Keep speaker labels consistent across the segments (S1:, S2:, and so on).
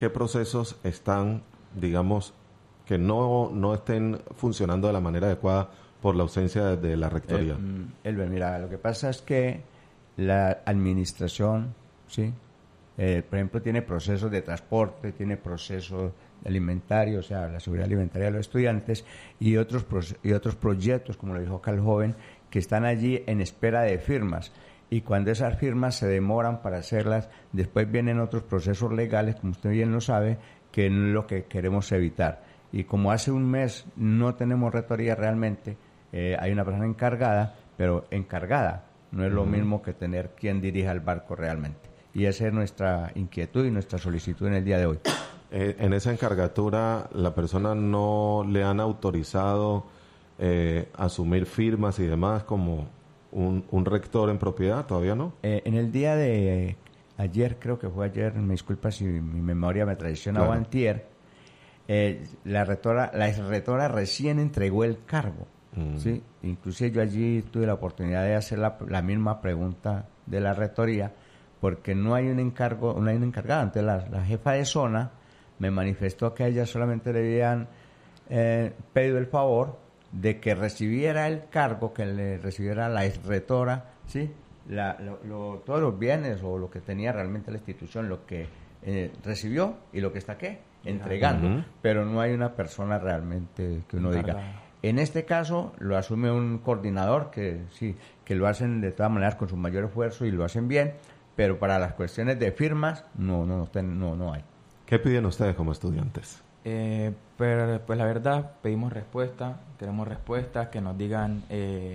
S1: ¿qué procesos están, digamos, que no estén funcionando de la manera adecuada por la ausencia de la rectoría?
S2: Elber, mira, lo que pasa es que la administración, ¿sí? Por ejemplo, tiene procesos de transporte, tiene procesos alimentarios, o sea, la seguridad alimentaria de los estudiantes y otros proyectos, como lo dijo Carl Joven, que están allí en espera de firmas. Y cuando esas firmas se demoran para hacerlas, después vienen otros procesos legales, como usted bien lo sabe, que es lo que queremos evitar. Y como hace un mes no tenemos rectoría realmente, hay una persona encargada, pero encargada no es lo mismo que tener quien dirija el barco realmente. Y esa es nuestra inquietud y nuestra solicitud en el día de hoy.
S1: En esa encargatura, ¿la persona no le han autorizado asumir firmas y demás como un rector en propiedad? ¿Todavía no?
S2: En el día de ayer, creo que fue ayer, me disculpa si mi memoria me traiciona,
S1: Claro.
S2: o antier, la exrectora recién entregó el cargo. ¿Sí? Inclusive yo allí tuve la oportunidad de hacer la misma pregunta de la rectoría, porque no hay un encargado. Entonces la jefa de zona me manifestó que a ella solamente le habían pedido el favor de que recibiera el cargo, que le recibiera la exrectora, ¿sí? Todos los bienes o lo que tenía realmente la institución, lo que recibió y lo que está entregando, pero no hay una persona realmente que uno diga. En este caso lo asume un coordinador que sí, que lo hacen de todas maneras con su mayor esfuerzo y lo hacen bien, pero para las cuestiones de firmas no hay.
S1: ¿Qué piden ustedes como estudiantes?
S3: Pero pues la verdad pedimos respuesta, queremos respuestas que nos digan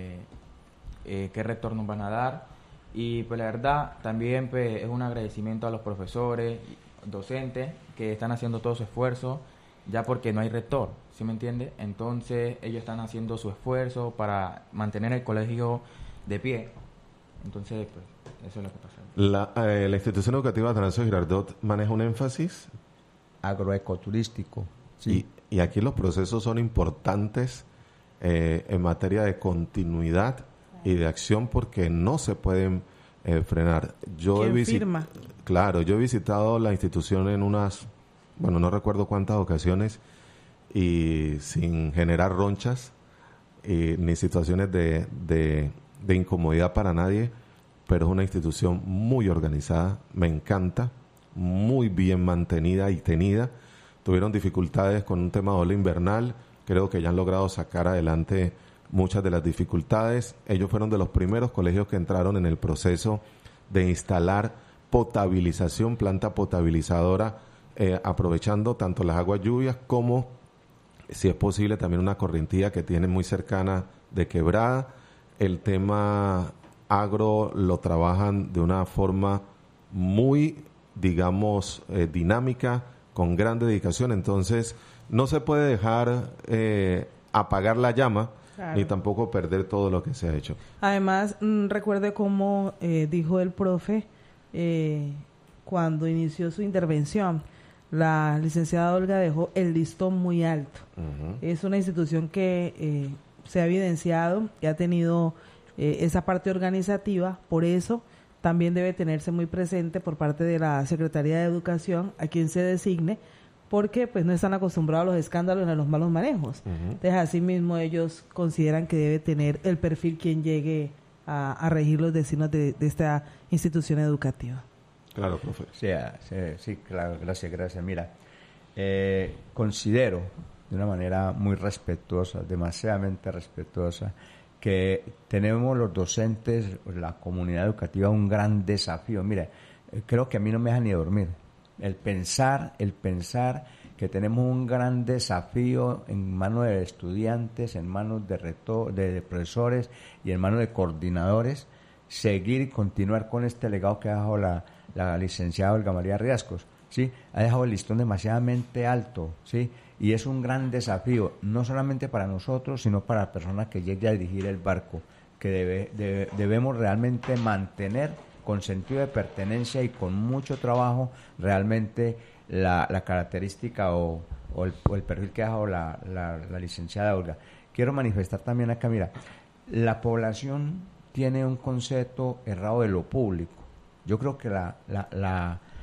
S3: qué retornos van a dar, y pues la verdad también pues, es un agradecimiento a los profesores, docentes que están haciendo todo su esfuerzo, ya porque no hay rector, ¿sí me entiende? Entonces ellos están haciendo su esfuerzo para mantener el colegio de pie. Entonces pues eso es lo que pasa.
S1: La institución educativa Atanasio Girardot maneja un énfasis
S2: agroecoturístico. Sí.
S1: Y aquí los procesos son importantes en materia de continuidad y de acción, porque no se pueden frenar.
S4: ¿Quién firma?
S1: Claro, yo he visitado la institución en no recuerdo cuántas ocasiones, y sin generar ronchas ni situaciones de incomodidad para nadie, pero es una institución muy organizada, me encanta, muy bien mantenida y tenida. Tuvieron dificultades con un tema de ola invernal, creo que ya han logrado sacar adelante muchas de las dificultades. Ellos fueron de los primeros colegios que entraron en el proceso de instalar potabilización, planta potabilizadora, aprovechando tanto las aguas lluvias como, si es posible, también una correntía que tiene muy cercana de Quebrada. El tema agro lo trabajan de una forma muy, digamos, dinámica, con gran dedicación. Entonces no se puede dejar apagar la llama, claro, ni tampoco perder todo lo que se ha hecho.
S4: Además, recuerde cómo dijo el profe cuando inició su intervención. La licenciada Olga dejó el listón muy alto. Es una institución que se ha evidenciado y ha tenido esa parte organizativa, por eso también debe tenerse muy presente por parte de la Secretaría de Educación a quien se designe, porque pues no están acostumbrados a los escándalos ni a los malos manejos. Entonces, así mismo ellos consideran que debe tener el perfil quien llegue a regir los destinos de esta institución educativa.
S1: Claro, profe.
S2: Sí, claro, gracias. Mira, considero de una manera muy respetuosa, demasiadamente respetuosa, que tenemos los docentes, la comunidad educativa, un gran desafío. Mira, creo que a mí no me deja ni dormir. El pensar que tenemos un gran desafío en manos de estudiantes, en manos de profesores y en manos de coordinadores, seguir y continuar con este legado que ha dejado la licenciada Olga María Riascos, ¿sí? Ha dejado el listón demasiadamente alto, ¿sí? Y es un gran desafío, no solamente para nosotros, sino para la persona que llegue a dirigir el barco, que debemos realmente mantener con sentido de pertenencia y con mucho trabajo realmente la característica o el perfil que ha dejado la licenciada Olga. Quiero manifestar también acá, mira, la población tiene un concepto errado de lo público. Yo creo que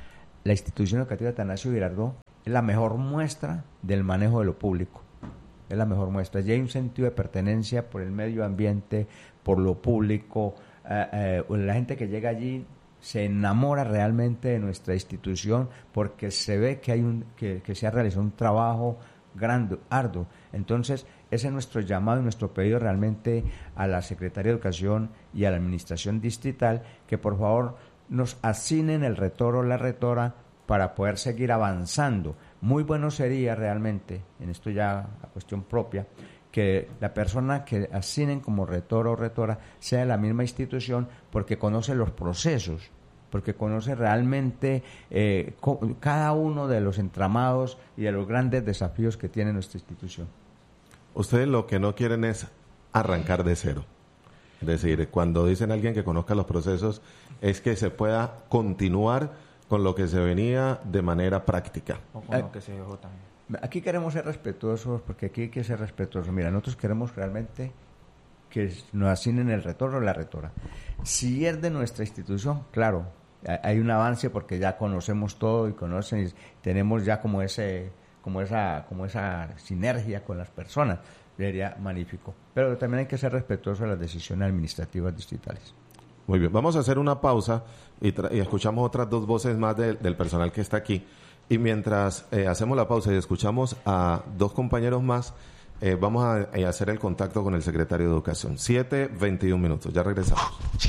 S2: la institución educativa Atanasio Girardot es la mejor muestra del manejo de lo público. Es la mejor muestra. Allí hay un sentido de pertenencia por el medio ambiente, por lo público. La gente que llega allí se enamora realmente de nuestra institución porque se ve que se ha realizado un trabajo grande, arduo. Entonces, ese es nuestro llamado y nuestro pedido realmente a la Secretaría de Educación y a la Administración Distrital, que por favor nos asignen el rector o la rectora para poder seguir avanzando. Muy bueno sería realmente, en esto ya a cuestión propia, que la persona que asignen como rector o rectora sea de la misma institución porque conoce los procesos, porque conoce realmente cada uno de los entramados y de los grandes desafíos que tiene nuestra institución.
S1: Ustedes lo que no quieren es arrancar de cero. Es decir, cuando dicen a alguien que conozca los procesos, es que se pueda continuar con lo que se venía de manera práctica.
S3: O con lo que se dejó también.
S2: Aquí queremos ser respetuosos, porque aquí hay que ser respetuosos. Mira, nosotros queremos realmente que nos asignen el rector o la rectora. Si es de nuestra institución, claro, hay un avance porque ya conocemos todo y tenemos ya como esa sinergia con las personas. Sería magnífico. Pero también hay que ser respetuosos de las decisiones administrativas distritales.
S1: Muy bien, vamos a hacer una pausa y escuchamos otras dos voces más del personal que está aquí. Y mientras hacemos la pausa y escuchamos a dos compañeros más, vamos a hacer el contacto con el secretario de Educación. 7:21 minutos, ya regresamos.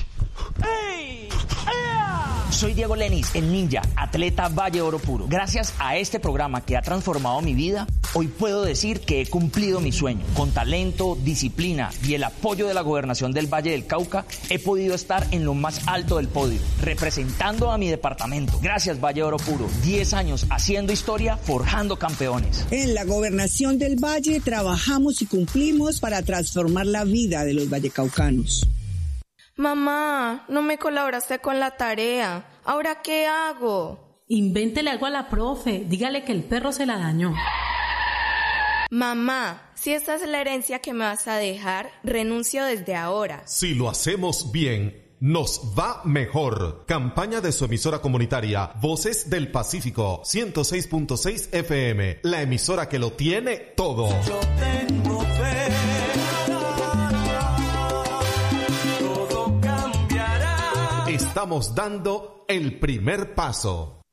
S5: Soy Diego Lenis, el ninja, atleta Valle Oro Puro. Gracias a este programa que ha transformado mi vida, hoy puedo decir que he cumplido mi sueño. Con talento, disciplina y el apoyo de la Gobernación del Valle del Cauca, he podido estar en lo más alto del podio, representando a mi departamento. Gracias, Valle Oro Puro. 10 años haciendo historia, forjando campeones.
S6: En la Gobernación del Valle trabajamos y cumplimos para transformar la vida de los vallecaucanos.
S7: Mamá, no me colaboraste con la tarea. ¿Ahora qué hago?
S8: Invéntele algo a la profe. Dígale que el perro se la dañó.
S7: Mamá, si esta es la herencia que me vas a dejar, renuncio desde ahora.
S9: Si lo hacemos bien, nos va mejor. Campaña de su emisora comunitaria Voces del Pacífico 106.6 FM, la emisora que lo tiene todo.
S10: Yo tengo fe.
S9: Estamos dando el primer paso.